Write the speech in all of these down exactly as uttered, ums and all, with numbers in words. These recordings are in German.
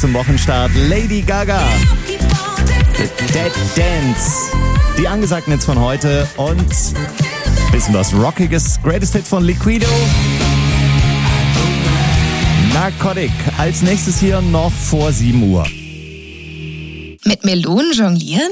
zum Wochenstart Lady Gaga. Dead Dance. Die angesagten Hits von heute und bisschen was Rockiges. Greatest Hit von Liquido. Narcotic. Als nächstes hier noch vor sieben Uhr. Mit Melonen jonglieren?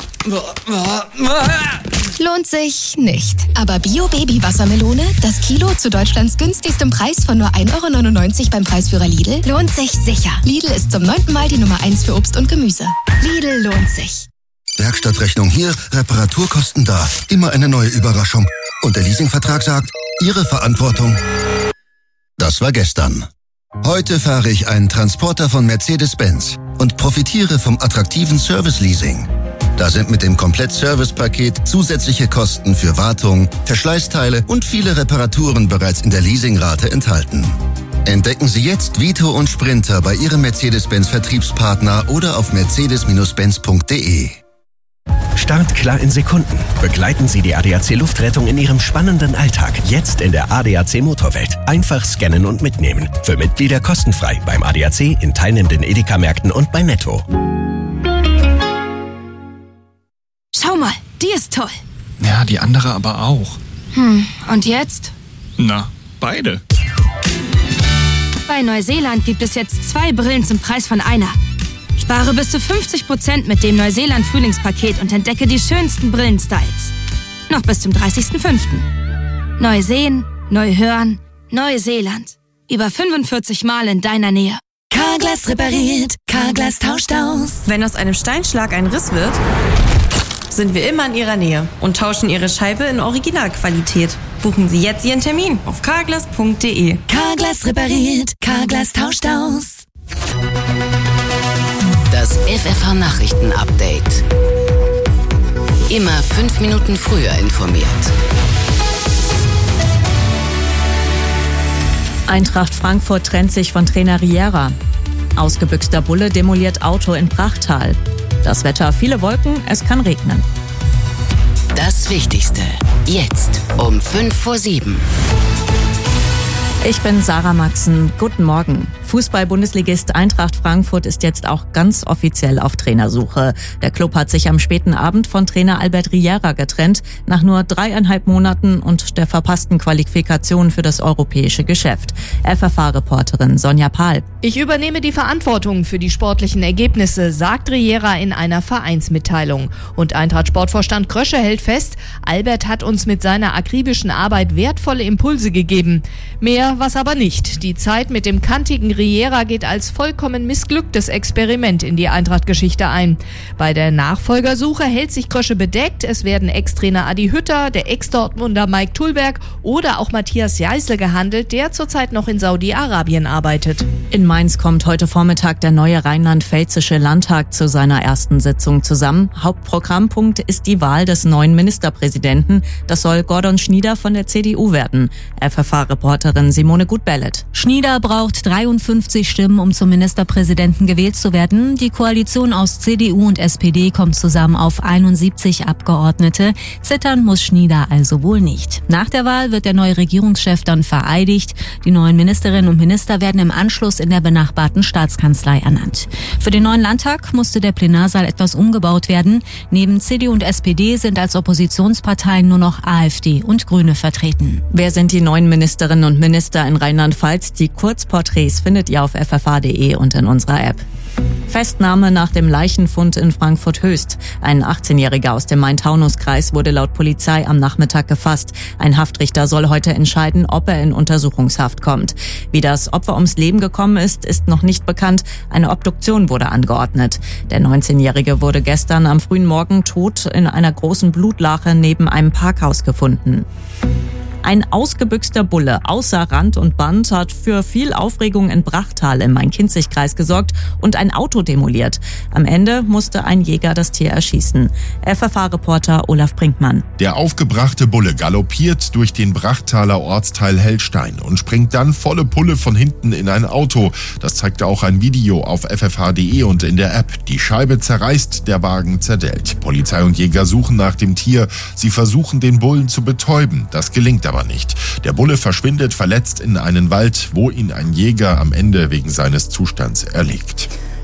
Lohnt sich nicht. Aber Bio-Baby-Wassermelone, das Kilo zu Deutschlands günstigstem Preis von nur ein Euro neunundneunzig beim Preisführer Lidl, lohnt sich sicher. Lidl ist zum neunten Mal die Nummer eins für Obst und Gemüse. Lidl lohnt sich. Werkstattrechnung hier, Reparaturkosten da. Immer eine neue Überraschung. Und der Leasingvertrag sagt, Ihre Verantwortung. Das war gestern. Heute fahre ich einen Transporter von Mercedes-Benz und profitiere vom attraktiven Service-Leasing. Da sind mit dem Komplett-Service-Paket zusätzliche Kosten für Wartung, Verschleißteile und viele Reparaturen bereits in der Leasingrate enthalten. Entdecken Sie jetzt Vito und Sprinter bei Ihrem Mercedes-Benz-Vertriebspartner oder auf mercedes Benz punkt de. Start klar in Sekunden. Begleiten Sie die A D A C Luftrettung in Ihrem spannenden Alltag. Jetzt in der A D A C Motorwelt. Einfach scannen und mitnehmen. Für Mitglieder kostenfrei beim A D A C, in teilnehmenden Edeka-Märkten und bei Netto. Schau mal, die ist toll. Ja, die andere aber auch. Hm, und jetzt? Na, beide. Bei Neuseeland gibt es jetzt zwei Brillen zum Preis von einer. Spare bis zu fünfzig Prozent mit dem Neuseeland-Frühlingspaket und entdecke die schönsten Brillenstyles. Noch bis zum dreißigsten fünften Neu sehen, neu hören, Neuseeland. Über fünfundvierzig Mal in deiner Nähe. Carglass repariert, Carglass tauscht aus. Wenn aus einem Steinschlag ein Riss wird, sind wir immer in Ihrer Nähe und tauschen Ihre Scheibe in Originalqualität. Buchen Sie jetzt Ihren Termin auf carglass punkt de. Carglass repariert, Carglass tauscht aus. Das F F H-Nachrichten-Update. Immer fünf Minuten früher informiert. Eintracht Frankfurt trennt sich von Trainer Riera. Ausgebüxter Bulle demoliert Auto in Brachtal. Das Wetter, viele Wolken, es kann regnen. Das Wichtigste, jetzt um fünf vor sieben. Ich bin Sarah Maxen. Guten Morgen. Fußball-Bundesligist Eintracht Frankfurt ist jetzt auch ganz offiziell auf Trainersuche. Der Club hat sich am späten Abend von Trainer Albert Riera getrennt, nach nur dreieinhalb Monaten und der verpassten Qualifikation für das europäische Geschäft. F F H-Reporterin Sonja Pahl. Ich übernehme die Verantwortung für die sportlichen Ergebnisse, sagt Riera in einer Vereinsmitteilung. Und Eintracht-Sportvorstand Krösche hält fest, Albert hat uns mit seiner akribischen Arbeit wertvolle Impulse gegeben. Mehr was aber nicht. Die Zeit mit dem kantigen Riera geht als vollkommen missglücktes Experiment in die Eintracht-Geschichte ein. Bei der Nachfolgersuche hält sich Krösche bedeckt. Es werden Ex-Trainer Adi Hütter, der Ex-Dortmunder Mike Tullberg oder auch Matthias Jeißle gehandelt, der zurzeit noch in Saudi-Arabien arbeitet. In Mainz kommt heute Vormittag der neue Rheinland-Pfälzische Landtag zu seiner ersten Sitzung zusammen. Hauptprogrammpunkt ist die Wahl des neuen Ministerpräsidenten. Das soll Gordon Schnieder von der C D U werden. F F H-Reporterin Simone Gutbellet. Schnieder braucht dreiundfünfzig Stimmen, um zum Ministerpräsidenten gewählt zu werden. Die Koalition aus C D U und S P D kommt zusammen auf einundsiebzig Abgeordnete. Zittern muss Schnieder also wohl nicht. Nach der Wahl wird der neue Regierungschef dann vereidigt. Die neuen Ministerinnen und Minister werden im Anschluss in der benachbarten Staatskanzlei ernannt. Für den neuen Landtag musste der Plenarsaal etwas umgebaut werden. Neben C D U und S P D sind als Oppositionsparteien nur noch A f D und Grüne vertreten. Wer sind die neuen Ministerinnen und Minister in Rheinland-Pfalz? Die Kurzporträts findet ihr auf f f h punkt d e und in unserer App. Festnahme nach dem Leichenfund in Frankfurt-Höchst. Ein achtzehnjähriger aus dem Main-Taunus-Kreis wurde laut Polizei am Nachmittag gefasst. Ein Haftrichter soll heute entscheiden, ob er in Untersuchungshaft kommt. Wie das Opfer ums Leben gekommen ist, ist noch nicht bekannt. Eine Obduktion wurde angeordnet. Der neunzehnjährige wurde gestern am frühen Morgen tot in einer großen Blutlache neben einem Parkhaus gefunden. Ein ausgebüxter Bulle außer Rand und Band hat für viel Aufregung in Brachtal im Main-Kinzig-Kreis gesorgt und ein Auto demoliert. Am Ende musste ein Jäger das Tier erschießen. F F H-Reporter Olaf Brinkmann. Der aufgebrachte Bulle galoppiert durch den Brachtaler Ortsteil Hellstein und springt dann volle Pulle von hinten in ein Auto. Das zeigte auch ein Video auf f f h punkt d e und in der App. Die Scheibe zerreißt, der Wagen zerdellt. Polizei und Jäger suchen nach dem Tier. Sie versuchen, den Bullen zu betäuben. Das gelingt aber nicht. Der Bulle verschwindet verletzt in einen Wald, wo ihn ein Jäger am Ende wegen seines Zustands erlegt.